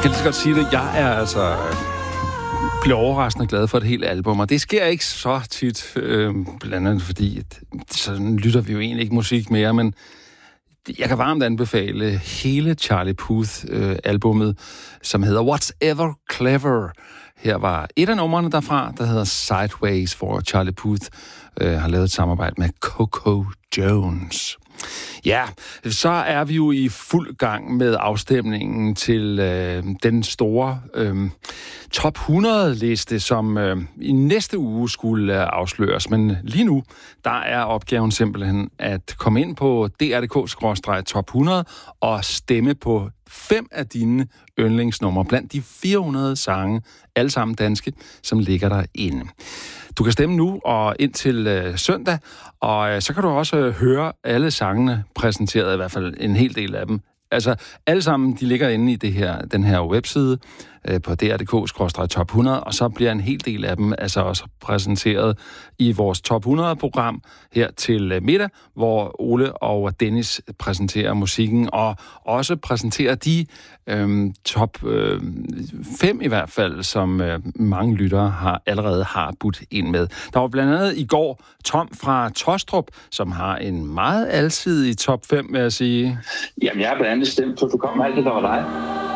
kan lige så godt sige det. Jeg er altså bliver overraskende glad for et helt album, og det sker ikke så tit, blandt andet fordi, sådan lytter vi jo egentlig ikke musik mere, men jeg kan varmt anbefale hele Charlie Puth-albummet, som hedder What's Ever Clever. Her var et af numrene derfra, der hedder Sideways, hvor Charlie Puth har lavet et samarbejde med Coco Jones. Ja, så er vi jo i fuld gang med afstemningen til den store top 100-liste, som i næste uge skulle afsløres. Men lige nu, der er opgaven simpelthen at komme ind på dr.dk/top 100 og stemme på 5 af dine yndlingsnumre blandt de 400 sange, alle sammen danske, som ligger derinde. Du kan stemme nu og indtil søndag, og så kan du også høre alle sangene præsenteret, i hvert fald en hel del af dem. Altså, alle sammen, de ligger inde i den her webside på dr.dk/top 100, og så bliver en hel del af dem altså også præsenteret i vores top 100-program her til middag, hvor Ole og Dennis præsenterer musikken, og også præsenterer de top 5 i hvert fald, som mange lyttere allerede har budt ind med. Der var blandt andet i går Tom fra Tostrup, som har en meget alsidig top 5, vil jeg sige. Jamen, jeg har blandt andet stemt på, at du kom med alt det, der var dig.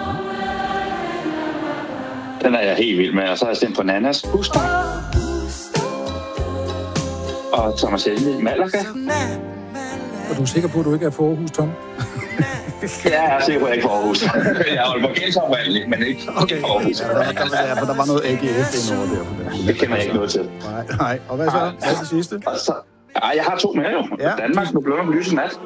Den er jeg helt vild med, og så har jeg stemt på Nannas Buster. Og Thomas Helmi Malaga. Og du er sikker på, at du ikke er for Aarhus, Tom? Ja, jeg er sikker på, at jeg ikke er for Aarhus. Jeg er jo vokalsoprindeligt, men ikke for Aarhus. For der var noget AGF indover der. Det kender jeg ikke noget til. Nej. Og hvad så? Hvad er det sidste? Jeg har 2 mere jo. Ja. Danmark nu blå om lyse nat.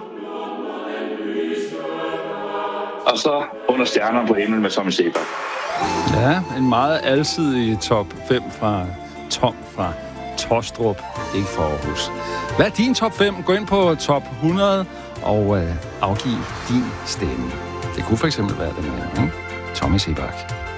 Og så Under stjernerne på himlen med Tommy Sebak. Ja, en meget alsidig top 5 fra Tom fra Tostrup, ikke for Aarhus. Hvad er din top 5? Gå ind på top 100 og afgiv din stemme. Det kunne for eksempel være den her, ikke? Tommy Sebak.